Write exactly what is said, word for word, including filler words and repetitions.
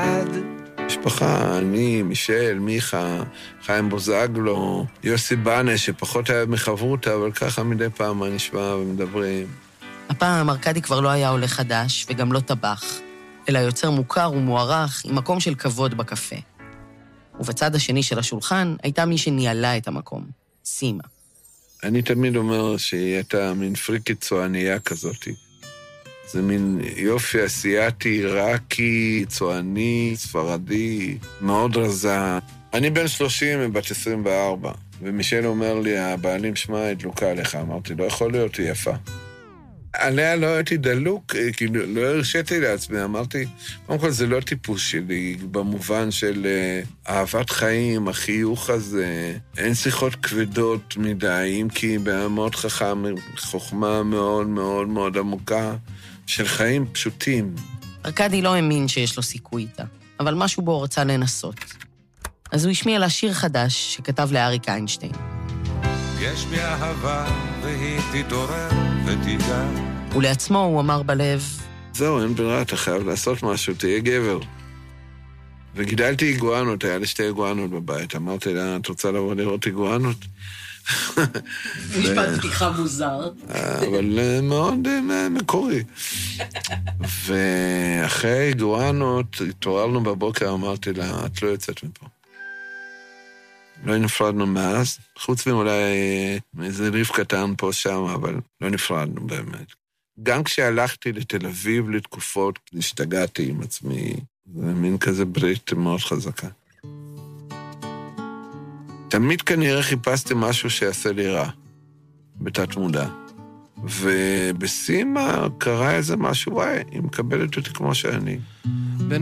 משפחה, אני, מישל, מיכה, חיים בוזגלו, יוסי בנה, שפחות היה מחברותה, אבל ככה מדי פעם מה נשמע ומדברים. הפעם ארקדי כבר לא היה עולה חדש וגם לא טבח, אלא יוצר מוכר ומוערך עם מקום של כבוד בקפה. ובצד השני של השולחן הייתה מי שניהלה את המקום, סימה. אני תמיד אומר שהיא הייתה מין פריקית צועניה כזאת. זה מין יופי אסיאתי, עיראקי, צועני, ספרדי, מאוד רזה. אני בן שלושים ובת עשרים וארבע, ומישל אומר לי, הבעלים שמה הדלוקה עליך. אמרתי, לא יכול להיות, היא יפה. עליה לא הייתי דלוק, כאילו, לא הרשיתי לעצמי, אמרתי, קודם כל זה לא טיפוס שלי, במובן של אהבת חיים, החיוך הזה, אין שיחות כבדות מדי, אם כי מאוד חכם, חוכמה מאוד מאוד מאוד עמוקה, של חיים פשוטים. ארקדי לא האמין שיש לו סיכוי איתה, אבל משהו בו רצה לנסות. אז הוא השמיע לה שיר חדש שכתב לאריק איינשטיין. יש בי אהבה והיא תתעורר ותיגע. ולעצמו הוא אמר בלב, זהו, אין ברירה, אתה חייב לעשות משהו, תהיה גבר. וגידלתי איגואנות, היה לי שתי איגואנות בבית. אמרתי לה, את רוצה לבוא לראות איגואנות? משפט פתיחה מוזר. אבל מאוד מקורי. ואחרי איגואנות, התעוררנו בבוקר, אמרתי לה, את לא יוצאת מפה. לא נפרדנו מאז, חוץ מאולי איזה ריב קטן פה שם, אבל לא נפרדנו באמת. גם כשהלכתי לתל אביב לתקופות, השתגעתי עם עצמי, זה מין כזה ברית מאוד חזקה. תמיד כנראה חיפשתי משהו שיעשה לי רע, בתת מודע. ובסימה קרה איזה משהו, וואי, היא מקבלת אותי כמו שאני.